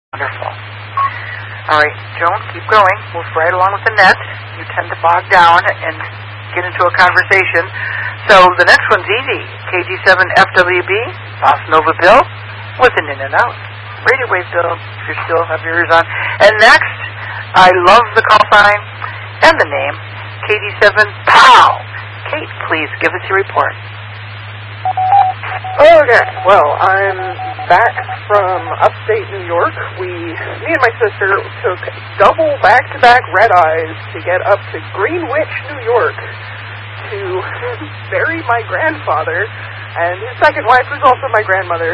Wonderful. All right, Joan, keep going. Move right along with the net. You tend to bog down and get into a conversation. So the next one's easy. KG7FWB, Bossa Nova Bill, with an in and out. Radio wave Bill, if you still have your ears on. And next, I love the call sign and the name, KG7POW. Kate, please give us your report. Okay, well, I'm back from upstate New York. Me and my sister took double back-to-back red-eyes to get up to Greenwich, New York, to bury my grandfather, and his second wife was also my grandmother.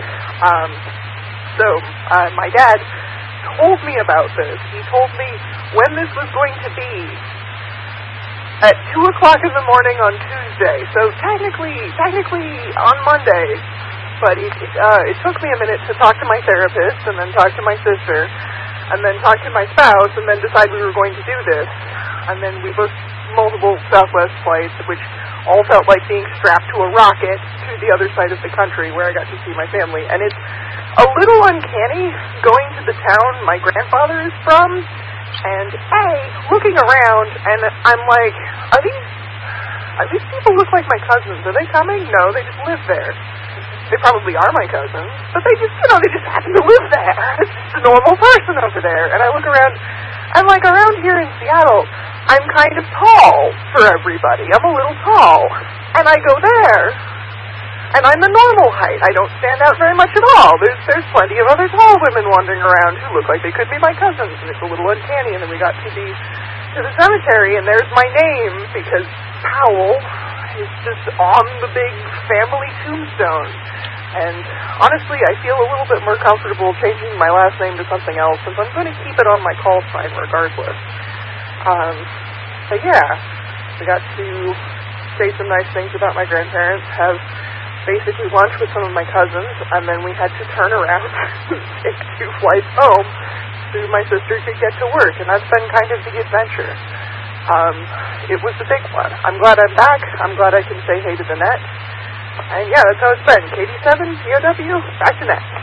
My dad told me about this. He told me when this was going to be at 2 o'clock in the morning on Tuesday, so technically on Monday, but it took me a minute to talk to my therapist, and then talk to my sister, and then talk to my spouse, and then decide we were going to do this, and then we booked multiple Southwest flights, which all felt like being strapped to a rocket to the other side of the country where I got to see my family, and it's a little uncanny going to the town my grandfather is from, and looking around, and I'm like, these people look like my cousins. Are they coming? No, they just live there. They probably are my cousins, but they just happen to live there. It's just a normal person over there. And I look around, I'm like, around here in Seattle, I'm kind of tall for everybody. I'm a little tall. And I go there, and I'm the normal height. I don't stand out very much at all. There's plenty of other tall women wandering around who look like they could be my cousins, and it's a little uncanny. And then we got to the cemetery, and there's my name, because Powell is just on the big family tombstone. And honestly, I feel a little bit more comfortable changing my last name to something else, since I'm going to keep it on my call sign regardless. But yeah, we got to say some nice things about my grandparents, have basically lunch with some of my cousins, and then we had to turn around and take 2 flights home so my sister could get to work, and that's been kind of the adventure. It was a big one. I'm glad I'm back. I'm glad I can say hey to the net. And yeah, that's how it's been. KD7, POW, back to net.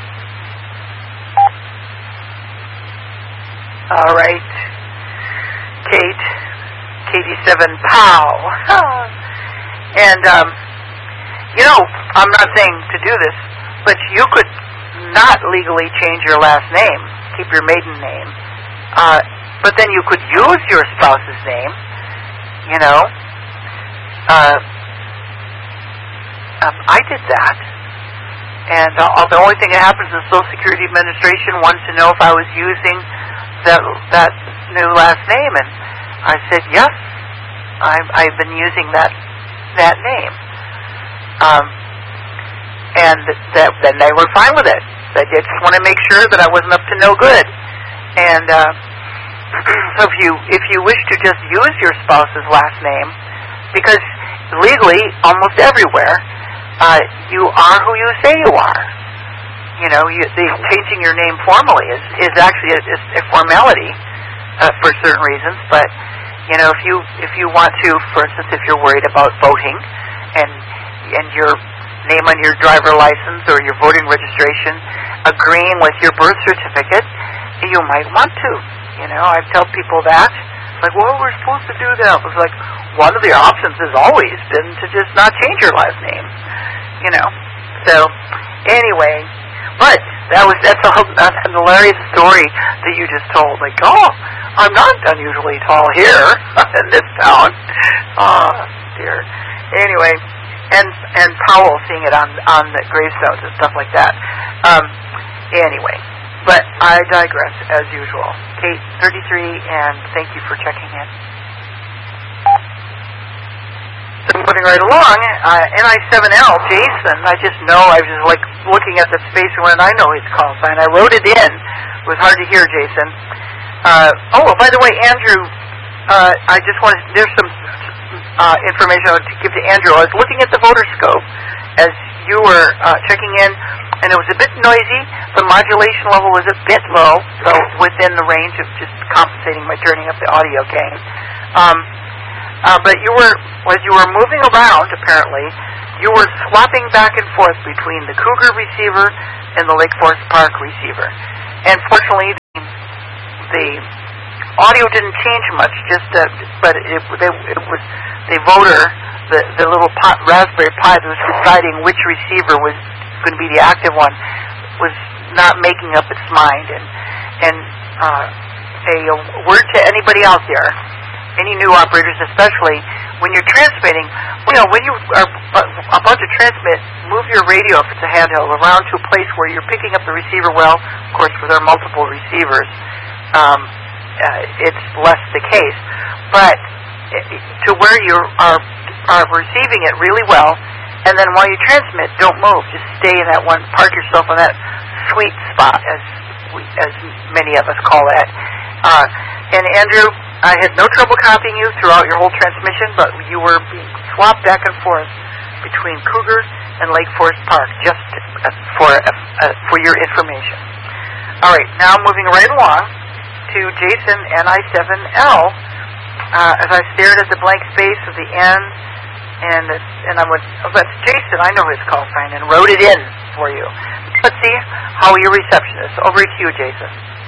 All right. Kate, KD7POW. And, I'm not saying to do this, but you could not legally change your last name, keep your maiden name, but then you could use your spouse's name, I did that, and the only thing that happens is Social Security Administration wanted to know if I was using that new last name, and I said, yes, I've been using that name. And then they were fine with it. They just want to make sure that I wasn't up to no good. And so if you wish to just use your spouse's last name, because legally, almost everywhere, you are who you say you are. Changing your name formally is actually a formality for certain reasons. But if you want to, for instance, if you're worried about voting and your name on your driver license or your voting registration agreeing with your birth certificate, you might want to. I tell people that. Like, well, we're supposed to do that. It was like, one of the options has always been to just not change your last name. So, anyway, but that's a hilarious story that you just told. Like, I'm not unusually tall here in this town. Oh, dear. Anyway, and Powell seeing it on the gravestones and stuff like that. Anyway, but I digress as usual. Kate, 33, and thank you for checking in. So moving right along, NI7L, Jason. I just know I was like looking at the space when I know his call sign. I wrote it in. It was hard to hear, Jason. By the way, Andrew, I just wanted, there's some information I want to give to Andrew. I was looking at the Voterscope as you were checking in, and it was a bit noisy. The modulation level was a bit low, so within the range of just compensating by turning up the audio gain. But as you were moving around, apparently, you were swapping back and forth between the Cougar receiver and the Lake Forest Park receiver. And fortunately, the audio didn't change much, but it was the voter, the little Raspberry Pi that was deciding which receiver was going to be the active one, was not making up its mind. And a word to anybody out there, any new operators especially, when you're transmitting, when you are about to transmit, move your radio, if it's a handheld, around to a place where you're picking up the receiver well. Of course, with our multiple receivers, it's less the case. But to where you are receiving it really well, and then while you transmit, don't move. Just stay in that one, park yourself in that sweet spot, as many of us call that. And Andrew, I had no trouble copying you throughout your whole transmission, but you were being swapped back and forth between Cougar and Lake Forest Park, just for your information. All right, now moving right along to Jason NI7L. As I stared at the blank space of the N, and I went, oh, that's Jason, I know his call sign, and wrote it in for you. Let's see how your reception is. Over to you, Jason.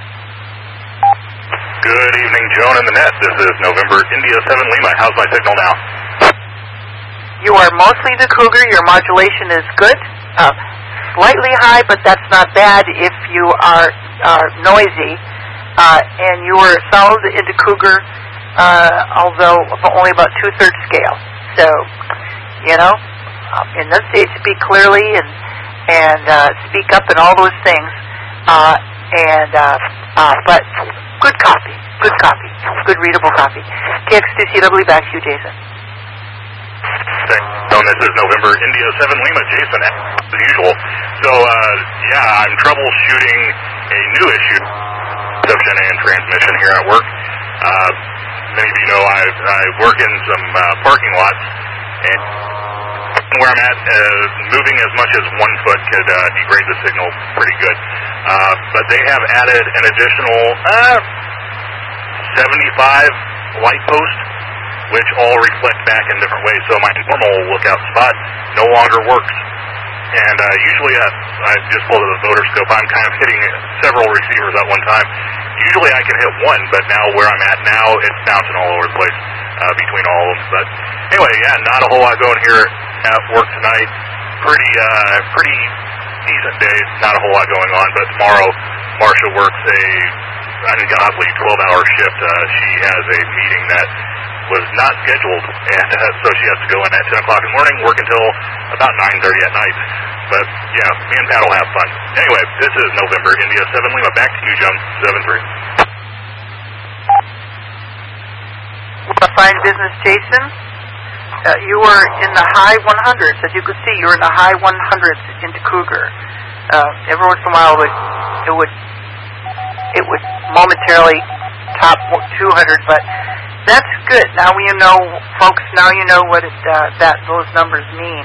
Good evening, Joan and the net. This is November India 7 Lima. How's my signal now? You are mostly the Cougar. Your modulation is good. Slightly high, but that's not bad if you are noisy. And you are solid into Cougar, although only about 2/3 scale. So, enunciate, speak clearly, and speak up and all those things. But good copy, good readable copy. KX2CW, back to you, Jason. This is November India 7 Lima, Jason, as usual. So, I'm troubleshooting a new issue, reception and transmission here at work. Many of you know I work in some parking lots, and where I'm at, moving as much as 1 foot could degrade the signal pretty good. But they have added an additional 75 light posts, which all reflect back in different ways. So my normal lookout spot no longer works. And usually I just pulled the voter scope. I'm kind of hitting several receivers at one time. Usually I can hit one, but now where I'm at now, it's bouncing all over the place between all of them. But anyway, not a whole lot going here at work tonight. Pretty decent day. Not a whole lot going on. But tomorrow, Marcia works a ungodly 12-hour shift. She has a meeting that was not scheduled, and so she has to go in at 10 o'clock in the morning, work until about 9:30 at night. But, me and Pat will have fun. Anyway, this is November India 7 Lima. Back to you, Joan, 7-3. Well, fine business, Jason. You were in the high 100s. As you could see, you were in the high 100s into Cougar. Every once in a while, it would momentarily top 200, but that's good. Now you know, folks. Now you know what those numbers mean.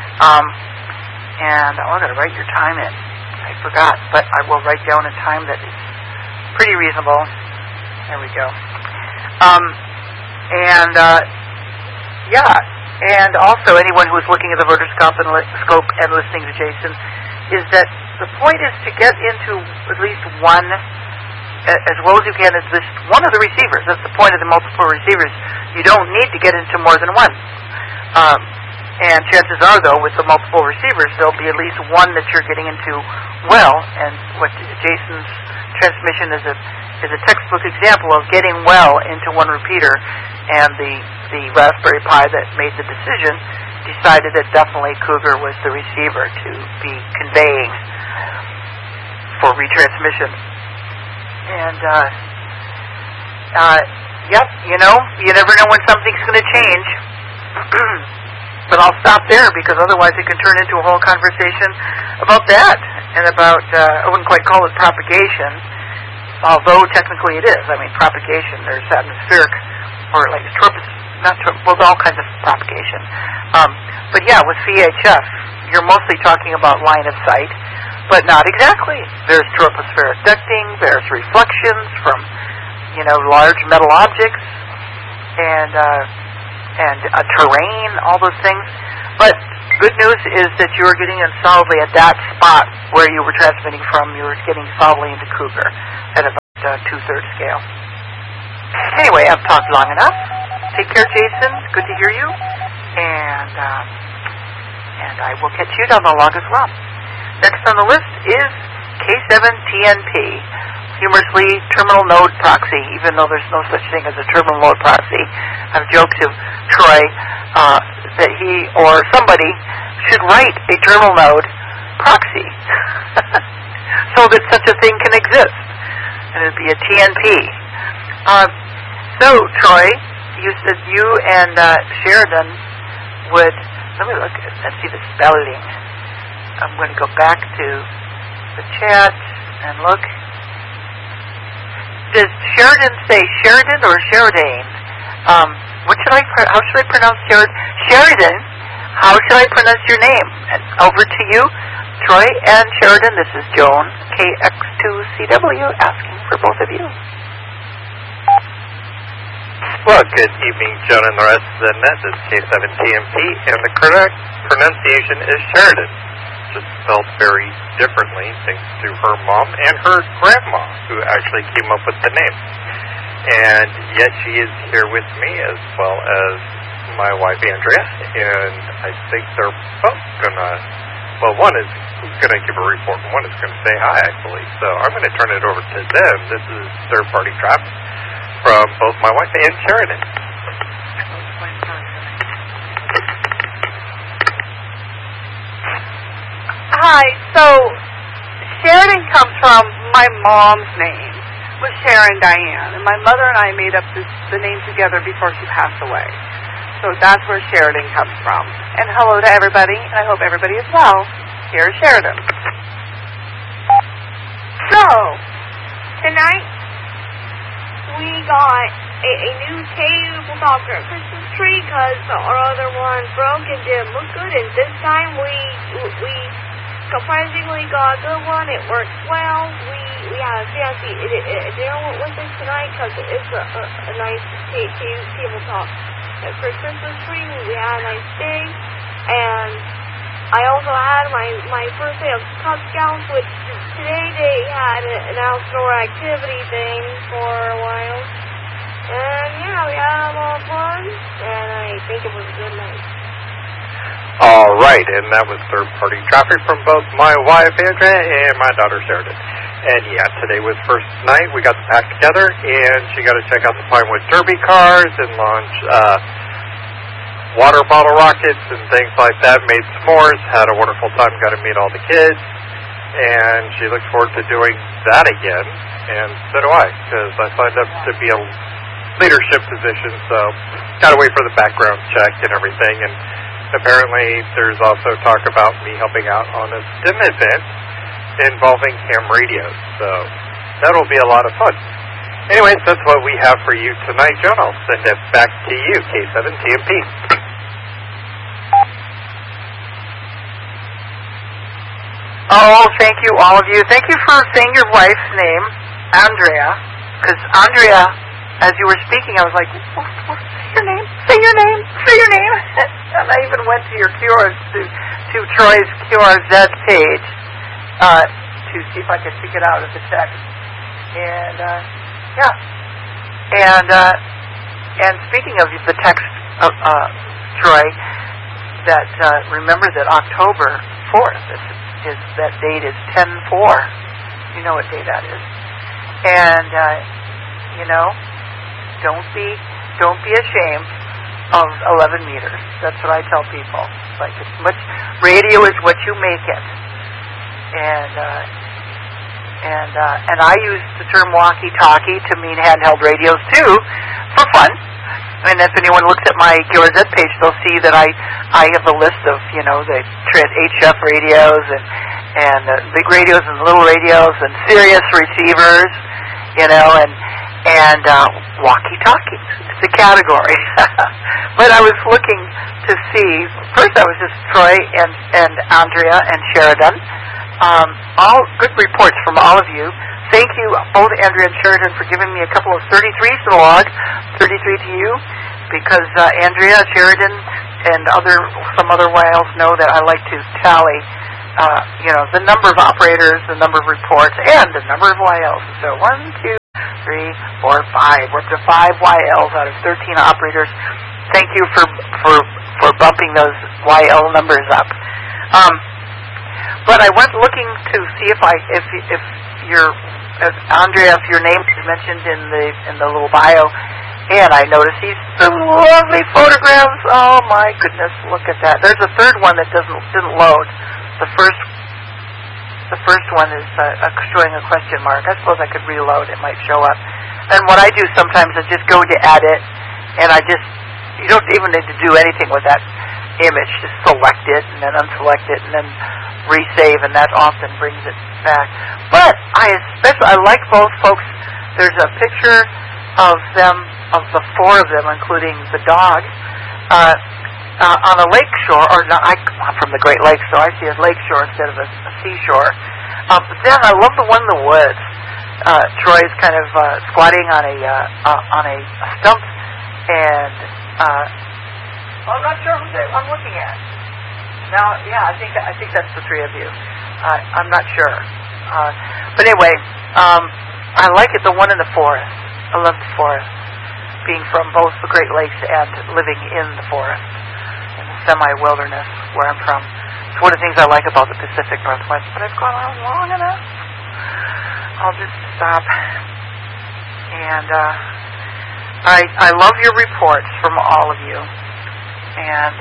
And I'm going to write your time in. I forgot, but I will write down a time that is pretty reasonable. There we go. And also anyone who's looking at the voter scope and listening to Jason, is that the point is to get into at least one, as well as you can, at least one of the receivers. That's the point of the multiple receivers. You don't need to get into more than one. And chances are, though, with the multiple receivers, there'll be at least one that you're getting into well. And what Jason's transmission is a textbook example of getting well into one repeater. And the Raspberry Pi that made the decision decided that definitely Cougar was the receiver to be conveying for retransmission. And, you never know when something's going to change. But I'll stop there, because otherwise it can turn into a whole conversation about that, and about, I wouldn't quite call it propagation, although technically it is. I mean, propagation, there's atmospheric, or like all kinds of propagation. But with VHF, you're mostly talking about line of sight, but not exactly. There's tropospheric ducting, there's reflections from, large metal objects, and a terrain, all those things. But good news is that you are getting in solidly at that spot where you were transmitting from. You were getting solidly into Cougar at about 2/3 scale. Anyway, I've talked long enough. Take care, Jason. Good to hear you. And I will catch you down the log as well. Next on the list is K7TNP, humorously terminal node proxy, even though there's no such thing as a terminal node proxy. I've joked to Troy that he or somebody should write a terminal node proxy so that such a thing can exist. And it would be a TNP. So, Troy, you said you and Sheridan would... Let me look. Let's see the spelling. I'm going to go back to the chat and look. Does Sheridan say Sheridan or Sheridan? How should I pronounce Sheridan? Sheridan, how should I pronounce your name? And over to you, Troy and Sheridan. This is Joan, KX2CW, asking for both of you. Well, good evening, Joan and the rest of the net. This is K7TMP, and the correct pronunciation is Sheridan. Just spelled very differently thanks to her mom and her grandma, who actually came up with the name. And yet she is here with me, as well as my wife, Andrea, and I think they're both gonna, well, one is gonna give a report, and one is gonna say hi, actually. So I'm gonna turn it over to them. This is third-party traffic from both my wife and Sheridan. Hi, so Sheridan comes from my mom's name, was Sharon Diane, and my mother and I made up the name together before she passed away. So that's where Sheridan comes from. And hello to everybody, and I hope everybody is well. Here's Sheridan. So, tonight we got a new tabletop Christmas tree because our other one broke and didn't look good, and this time we surprisingly got a good one. It works well. We had a fancy dinner with us tonight because it's a nice tabletop Christmas tree. We had a nice day, and I also had my first day of Cub Scouts, which today they had an outdoor activity thing for a while. And yeah, we had a lot of fun, and I think it was a good night. All right, and that was third-party traffic from both my wife, Andrea, and my daughter, Sheridan. And yeah, today was first night. We got the pack together, and she got to check out the Pinewood Derby cars and launch water bottle rockets and things like that, made s'mores, had a wonderful time, got to meet all the kids, and she looks forward to doing that again, and so do I, because I signed up to be a leadership position, so got to wait for the background check and everything, and apparently there's also talk about me helping out on a STEM event involving ham radios, so that'll be a lot of fun. Anyways, that's what we have for you tonight, John. I'll send it back to you, K7TMP. Oh, thank you, all of you. Thank you for saying your wife's name, Andrea, because Andrea, as you were speaking, I was like, say your name, say your name, say your name. And I even went to your to Troy's QRZ page to see if I could pick it out of the text. And, yeah. And speaking of the text, Troy, that remember that October 4th is that date is 10/4. You know what day that is. And don't be ashamed of 11 meters. That's what I tell people. It's like radio is what you make it. And I use the term walkie-talkie to mean handheld radios too, for fun. And if anyone looks at my QRZ page, they'll see that I have a list of, the HF radios and big radios and little radios and Sirius receivers, and walkie-talkies. It's a category. But I was looking to see, first I was just Troy and Andrea and Sheridan. All good reports from all of you. Thank you, both Andrea and Sheridan, for giving me a couple of 33s to the log, 33 to you, because Andrea, Sheridan, and some other whales know that I like to tally, the number of operators, the number of reports, and the number of whales. So 1, 2, 3, 4, 5. We're up to 5 YLs out of 13 operators. Thank you for bumping those YL numbers up. But I went looking to see if your Andrea, if your name is mentioned in the little bio, and I noticed these lovely photographs. Oh my goodness, look at that! There's a third one that didn't load. The first one is showing a question mark. I suppose I could reload; it might show up. And what I do sometimes is just go to edit, and you don't even need to do anything with that image. Just select it and then unselect it and then resave, and that often brings it back. But I like both folks. There's a picture of them, of the 4 of them, including the dog, on a lake shore, or not, I'm from the Great Lakes, so I see a lake shore instead of a seashore. Then I love the one in the woods. Troy's kind of squatting on a stump, and I'm not sure who I'm looking at. Now, yeah, I think that's the 3 of you. I'm not sure. But anyway, I like it, the one in the forest. I love the forest, being from both the Great Lakes and living in the forest, in the semi-wilderness where I'm from. It's one of the things I like about the Pacific Northwest, but I've gone on long enough. I'll just stop. And I love your reports from all of you. And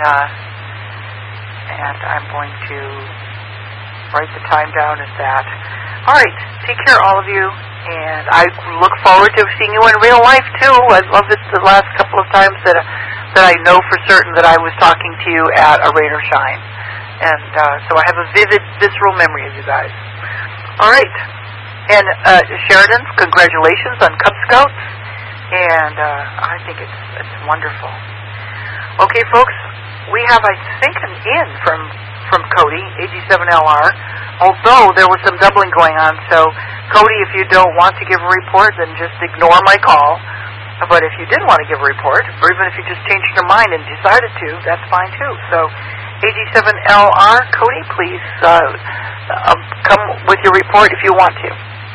I'm going to write the time down as that. All right, take care, all of you, and I look forward to seeing you in real life too. I loved it the last couple of times that I know for certain that I was talking to you at a Rain or Shine, and so I have a vivid, visceral memory of you guys. All right, and Sheridan, congratulations on Cub Scouts, and I think it's wonderful. Okay, folks, we have, I think, an in from Cody, AG7LR, although there was some doubling going on. So, Cody, if you don't want to give a report, then just ignore my call. But if you did want to give a report, or even if you just changed your mind and decided to, that's fine too. So, AG7LR, Cody, please come with your report if you want to.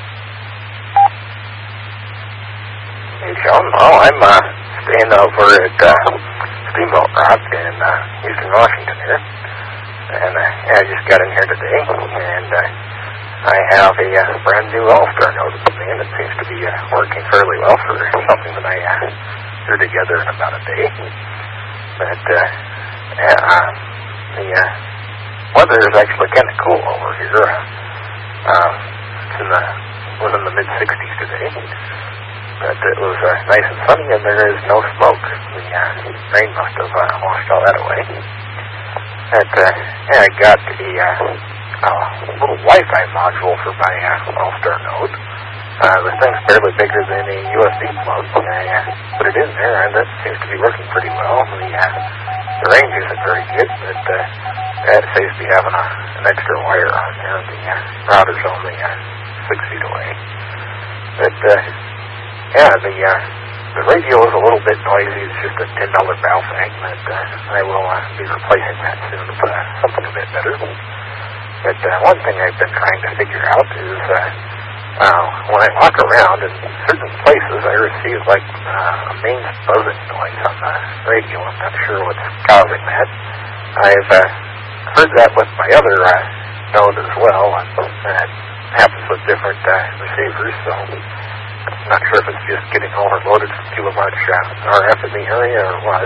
Hey, Sean. Well, I'm staying over at Steamboat Rock in Houston, Washington here. And I just got in here today, and I have a brand new All-Star node with me, and it seems to be working fairly well for something that I threw together in about a day. But the weather is actually kind of cool over here. It was in the mid-60s today, but it was nice and sunny, and there is no smoke. The rain must have washed all that away. I got a little Wi-Fi module for my All-Star node. The thing's barely bigger than a USB plug. I put it in there, and it seems to be working pretty well. The range isn't very good, but it seems to be having an extra wire on there. The router's only 6 feet away. But, the radio is a little bit noisy. It's just a $10 Baofeng, but I will be replacing that soon with something a bit better. But one thing I've been trying to figure out is when I walk around in certain places, I receive like a main buzzing noise on the radio. I'm not sure what's causing that. I've heard that with my other node as well, and that happens with different receivers, so I'm not sure if it's just getting overloaded from too much RF in the area or what.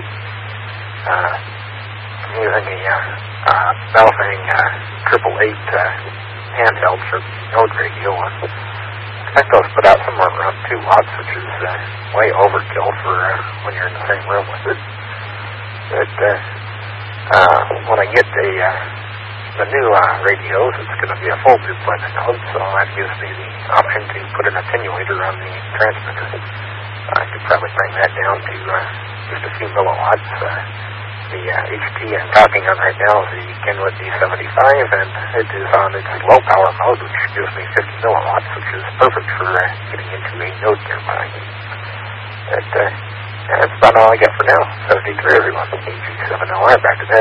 I'm using a Baofeng 888 handheld for node radio. I expect those put out somewhere around 2 watts, which is way overkill for when you're in the same room with it. But when I get the new radios, it's going to be a full duplex node, so that gives me the option to put an attenuator on the transmitter. I could probably bring that down to just a few milliwatts. The HT I'm talking on right now is the Kenwood D75, and it is on its low power mode, which gives me 50 milliwatts, which is perfect for getting into a node nearby. But that's about all I got for now. 73 everyone. AG7LR, back to bed.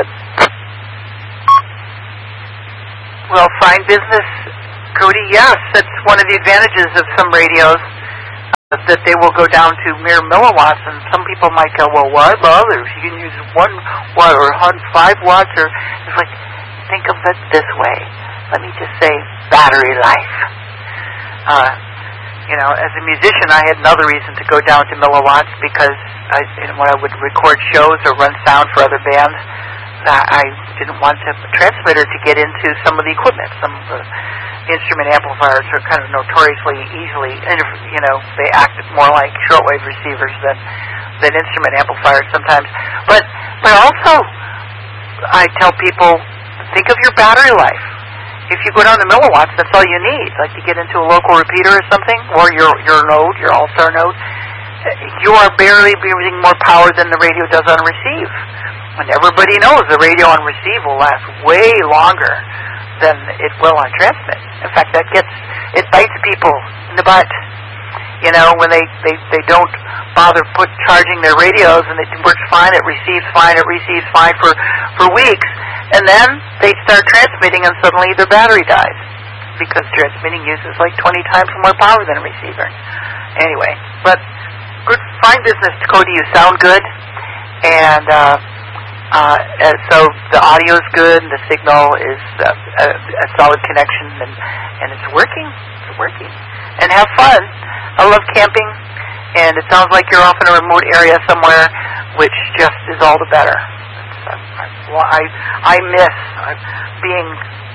Well, fine business, Cody. Yes, that's one of the advantages of some radios. that they will go down to mere milliwatts, and some people might go, well, what about others? You can use 1 watt or 5 watts, or it's like, think of it this way. Let me just say, battery life. As a musician, I had another reason to go down to milliwatts because when I would record shows or run sound for other bands, I didn't want a transmitter to get into some of the equipment. Some of the instrument amplifiers are kind of notoriously easily, they act more like shortwave receivers than instrument amplifiers sometimes. But also, I tell people, think of your battery life. If you go down to milliwatts, that's all you need. Like to get into a local repeater or something, or your node, your all-star node, you are barely using more power than the radio does on receive. And everybody knows the radio on receive will last way longer than it will on transmit. In fact, it bites people in the butt. When they don't bother charging their radios, and it works fine, it receives fine for weeks, and then they start transmitting, and suddenly their battery dies because transmitting uses like 20 times more power than a receiver. Anyway, but good, fine business, Cody. You sound good, and so the audio is good, and the signal is a solid connection, and it's working. It's working. And have fun. I love camping, and it sounds like you're off in a remote area somewhere, which just is all the better. I miss being,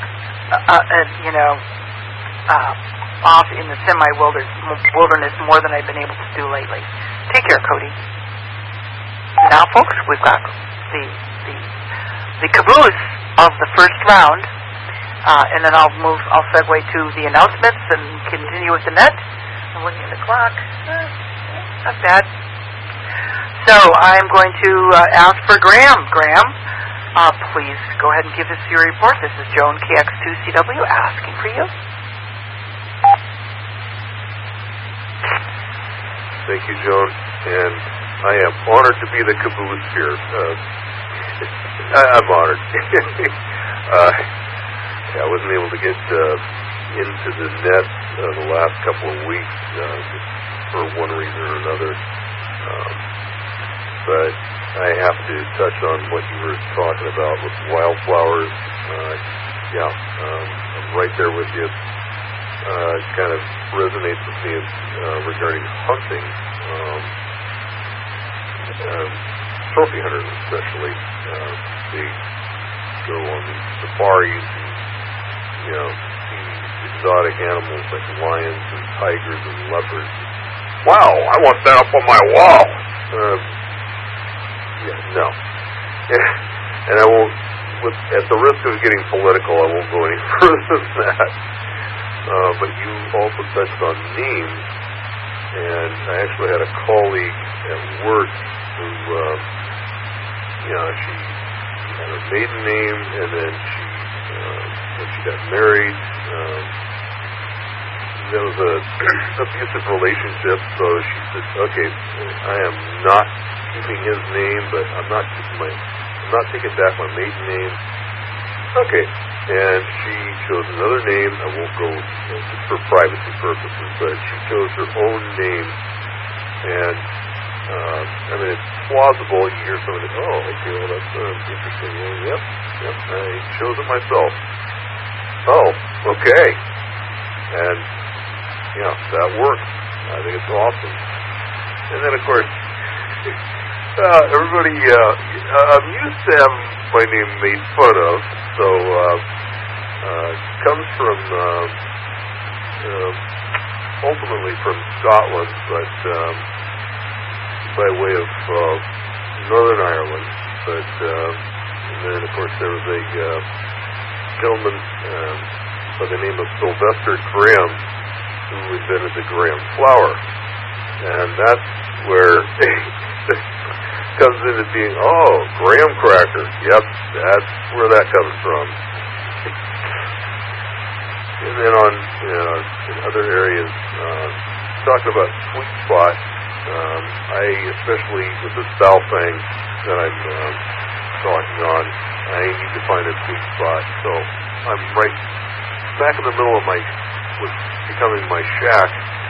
off in the semi-wilderness more than I've been able to do lately. Take care, Cody. Now, folks, we've got the caboose of the first round, and then I'll segue to the announcements and continue with the net. I'm looking at the clock. Not bad. So I'm going to ask for Graham. Graham, please go ahead and give us your report. This is Joan KX2CW asking for you. Thank you, Joan, and I am honored to be the caboose here. I'm honored. I wasn't able to get into the net the last couple of weeks for one reason or another. But I have to touch on what you were talking about with wildflowers. I'm right there with you. It kind of resonates with me regarding hunting. Trophy hunters especially. They go on these safaris and, see exotic animals like lions and tigers and leopards. Wow, I want that up on my wall. No. And I won't, at the risk of getting political, I won't go any further than that. But you also touched on names, and I actually had a colleague at work who, she had her maiden name, and then when she got married, there was a abusive relationship, so she said, okay, I am not keeping his name, but I'm not taking back my maiden name. Okay, and she chose another name. I won't go just for privacy purposes, but she chose her own name, and it's plausible. You hear somebody, oh, okay, well, that's interesting. Well, yep, I chose it myself. Oh, okay. And, that works. I think it's awesome. And then, of course, everybody, I'm used to having my name made fun of, so it comes from, ultimately from Scotland, but by way of Northern Ireland. But, and then, of course, there was a gentleman by the name of Sylvester Graham, who invented the Graham flour. And that's where this comes into being, graham cracker. Yep, that's where that comes from. And then on, in other areas, talking about sweet spot, I especially, with this Baofeng that I'm talking on, I need to find a sweet spot. So I'm right smack in the middle of becoming my shack